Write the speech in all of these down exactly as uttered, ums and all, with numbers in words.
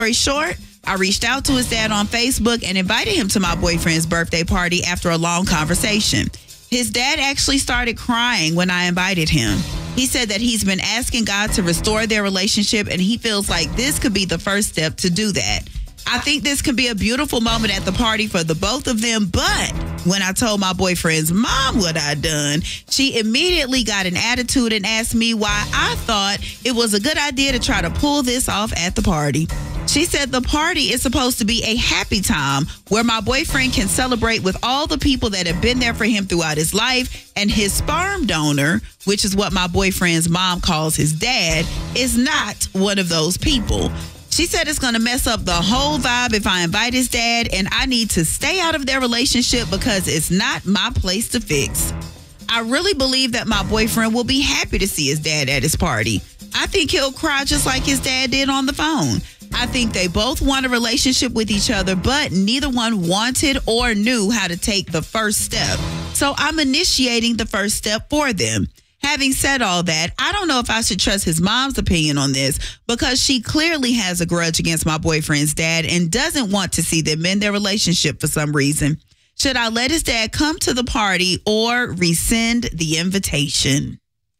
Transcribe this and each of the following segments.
Story short, I reached out to his dad on Facebook and invited him to my boyfriend's birthday party after a long conversation. His dad actually started crying when I invited him. He said that he's been asking God to restore their relationship, and he feels like this could be the first step to do that. I think this could be a beautiful moment at the party for the both of them, but when I told my boyfriend's mom what I'd done, she immediately got an attitude and asked me why I thought it was a good idea to try to pull this off at the party. She said the party is supposed to be a happy time where my boyfriend can celebrate with all the people that have been there for him throughout his life, and his sperm donor, which is what my boyfriend's mom calls his dad, is not one of those people. She said it's going to mess up the whole vibe if I invite his dad, and I need to stay out of their relationship because it's not my place to fix. I really believe that my boyfriend will be happy to see his dad at his party. I think he'll cry just like his dad did on the phone. I think they both want a relationship with each other, but neither one wanted or knew how to take the first step. So I'm initiating the first step for them. Having said all that, I don't know if I should trust his mom's opinion on this because she clearly has a grudge against my boyfriend's dad and doesn't want to see them in their relationship for some reason. Should I let his dad come to the party or rescind the invitation?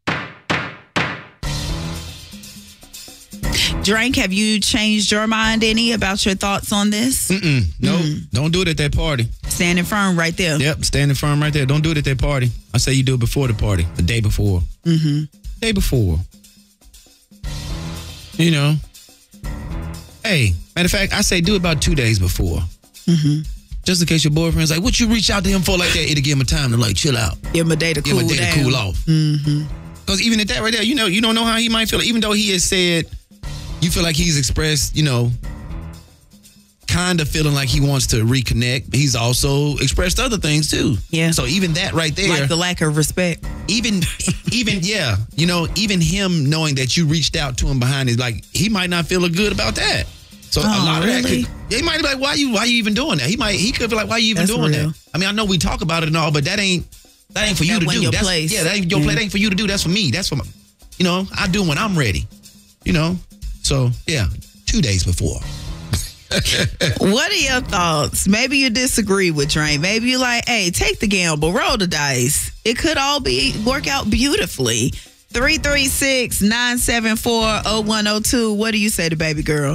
Drake, have you changed your mind any about your thoughts on this? Mm-mm. No, mm. Don't do it at that party. Standing firm right there. Yep, standing firm right there. Don't do it at that party. I say you do it before the party, the day before. Mm-hmm. Day before. You know. Hey, matter of fact, I say do it about two days before. Mm-hmm. Just in case your boyfriend's like, what you reach out to him for like that? It'll give him a time to like chill out. Give him a day to cool down. Give him a day down. to cool off. Mm-hmm. Because even at that right there, you know, you don't know how he might feel. Even though he has said, you feel like he's expressed, you know, kind of feeling like he wants to reconnect. He's also expressed other things too. Yeah. So even that right there. Like the lack of respect. Even, even, yeah. You know, even him knowing that you reached out to him behind his, like, he might not feel good about that. So oh, a lot really? of that could, he might be like, why you, why you even doing that? He might, he could be like, why you even That's doing real. that? I mean, I know we talk about it and all, but that ain't, that ain't for you that to do. Your That's, place. Yeah, that ain't your yeah. place. That ain't for you to do. That's for me. That's for my, you know, I do when I'm ready. You know? So, yeah, two days before. What are your thoughts? Maybe you disagree with Drake. Maybe you're like, hey, take the gamble, roll the dice. It could all be work out beautifully. three three six, nine seven four, zero one zero two. What do you say to baby girl?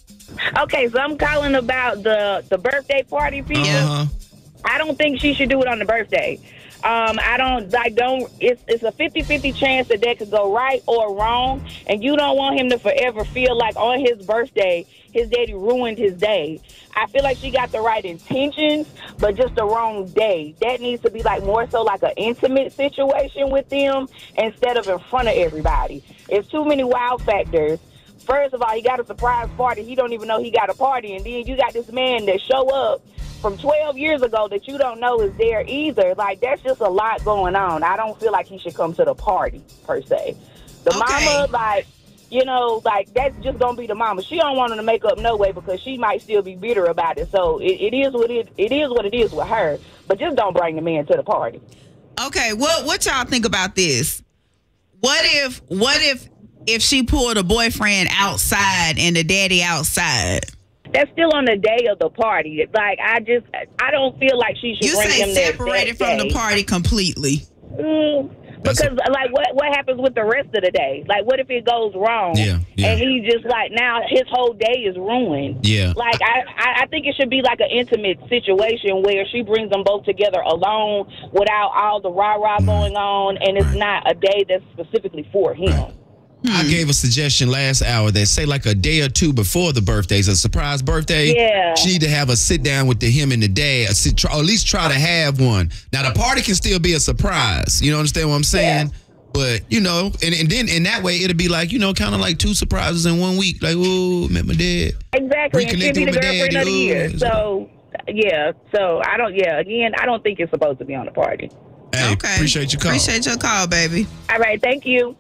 Okay, so I'm calling about the, the birthday party piece. Uh-huh. I don't think she should do it on the birthday. Um, I don't, I don't, it's, it's a fifty-fifty chance that that could go right or wrong, and you don't want him to forever feel like on his birthday, his daddy ruined his day. I feel like she got the right intentions, but just the wrong day. That needs to be like more so like an intimate situation with them instead of in front of everybody. It's too many wow factors. First of all, he got a surprise party. He don't even know he got a party, and then you got this man that show up from twelve years ago that you don't know is there either. Like, that's just a lot going on. I don't feel like he should come to the party, per se. The Okay. mama, like, you know, like, that's just going to be the mama. She don't want him to make up no way because she might still be bitter about it. So it, it is what it, it is what it is with her. But just don't bring the man to the party. Okay, what what y'all think about this? What if what if if she pulled a boyfriend outside and the daddy outside? That's still on the day of the party. Like, I just, I don't feel like she should You bring say him there separated that from day. the party completely. Mm, because, like, what what happens with the rest of the day? Like, what if it goes wrong? Yeah, yeah. And he just, like, now his whole day is ruined. Yeah. Like, I, I, I think it should be, like, an intimate situation where she brings them both together alone without all the rah-rah Mm. going on, and it's not a day that's specifically for him. I gave a suggestion last hour that say like a day or two before the birthday's a surprise birthday. Yeah. She need to have a sit down with the him and the dad, a sit, try, or at least try to have one. Now the party can still be a surprise. You know understand what I'm saying? Yeah. But you know, and, and then in that way it'll be like, you know, kind of like two surprises in one week. Like, oh, met my dad. Exactly. And she'll Reconnected be the with my girlfriend daddy. of the year. Ooh. So, yeah. So, I don't, yeah, again, I don't think it's supposed to be on the party. Hey, Okay. appreciate your call. Appreciate your call, baby. All right. Thank you.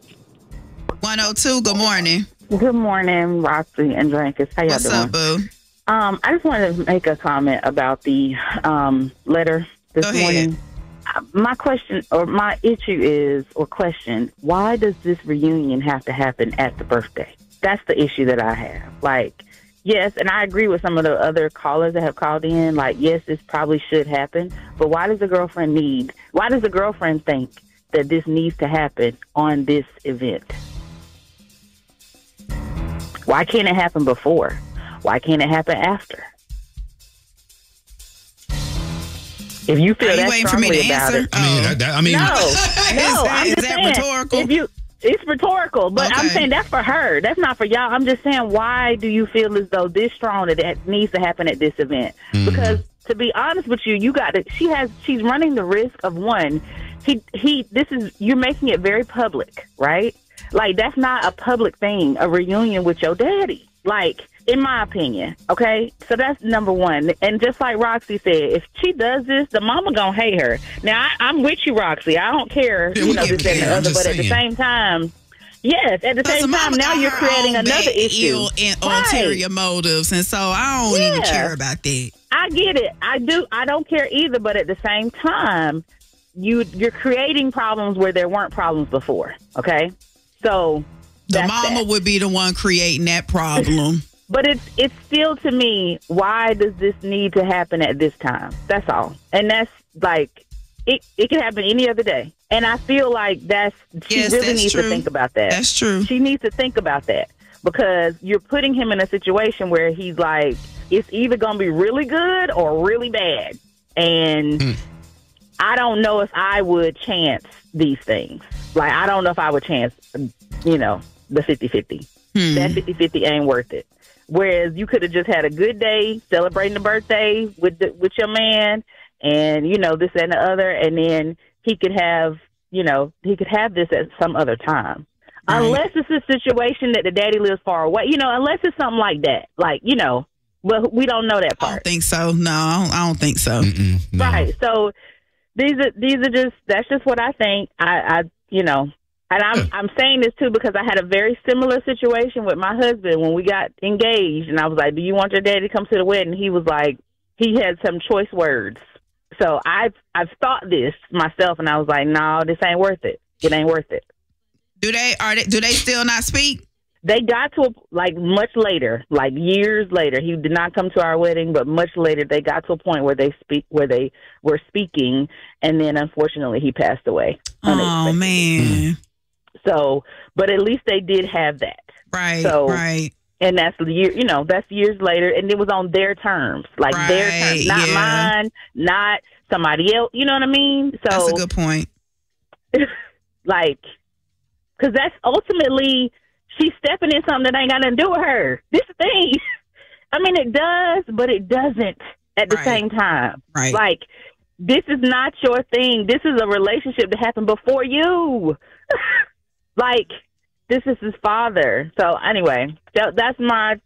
one oh two, good morning. Good morning, Roxy and Drankus. How y'all What's doing? up, boo? Um, I just wanted to make a comment about the um, letter this Go ahead. morning. Uh, My question or my issue is, or question, why does this reunion have to happen at the birthday? That's the issue that I have. Like, yes, and I agree with some of the other callers that have called in. Like, yes, this probably should happen, but why does the girlfriend need? Why does the girlfriend think that this needs to happen on this event? Why can't it happen before? Why can't it happen after? If you feel Are you that waiting for me strongly to about answer? it, I mean, Oh. I, that- I mean, no, no, Is that- I'm is just that saying, rhetorical? If you, it's rhetorical, but I'm Okay. saying that's for her. That's not for y'all. I'm just saying, why do you feel as though this strong that it needs to happen at this event? Mhm. Because to be honest with you, you got to. She has. She's running the risk of one. He. He. This is. You're making it very public, right? Like, that's not a public thing. A reunion with your daddy. Like, in my opinion, okay? So that's number one. And just like Roxy said, if she does this, the mama gonna hate her. Now, I, I'm with you, Roxy. I don't care, Yeah, you we know, get this, that, and it. the I'm other. just But at the saying. same time, yes, at the Because same the time, mama now got you're her creating own another bad, issue. ill and Right. ulterior motives, and so I don't even Yeah. care about that. I get it. I do. I don't care either. But at the same time, you you're creating problems where there weren't problems before. Okay, so The that's mama that. would be the one creating that problem. But it's it's still, to me, why does this need to happen at this time? That's all. And that's like, it, it can happen any other day. And I feel like that's, she Yes, really that's needs true. to think about that. That's true. She needs to think about that, because you're putting him in a situation where he's like, it's either going to be really good or really bad. And Hmm. I don't know if I would chance these things. Like, I don't know if I would chance, you know, the fifty-fifty. Hmm. That fifty-fifty ain't worth it. Whereas you could have just had a good day celebrating the birthday with the, with your man, and, you know, this and the other, and then he could have, you know, he could have this at some other time. Right. Unless it's a situation that the daddy lives far away, you know, unless it's something like that. Like, you know, well, we don't know that I don't part. think so. No, I don't, I don't think so. Mm-mm, no. Right. So these are, these are just, that's just what I think. I, I you know, and I'm, I'm saying this too because I had a very similar situation with my husband when we got engaged, and I was like, do you want your daddy to come to the wedding? He was like, he had some choice words. So I've, I've thought this myself, and I was like, no, this ain't worth it. It ain't worth it. Do they are they, do they still not speak? They got to a, like much later, like years later. He did not come to our wedding, but much later they got to a point where they speak, where they were speaking, and then unfortunately he passed away. Oh unexpectedly. man. So, but at least they did have that, Right. So- right. and that's the year, you know, that's years later, and it was on their terms, like their Right, terms, not yeah. mine, not somebody else. You know what I mean? So, That's a good point. like, because that's ultimately she's stepping in something that ain't got nothing to do with her. This thing, I mean, it does, but it doesn't at the Right. same time. Right. Like, this is not your thing. This is a relationship that happened before you. Like, this is his father. So anyway, that, that's my